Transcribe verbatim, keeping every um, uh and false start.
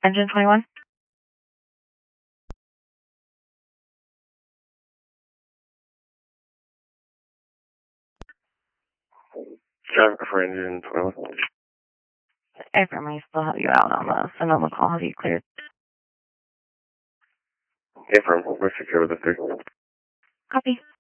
Engine twenty-one? Traffic for engine twenty-one. Affirm, I still have you out on the Sonoma call. Have you cleared? Affirm, we're secure with the three. Copy.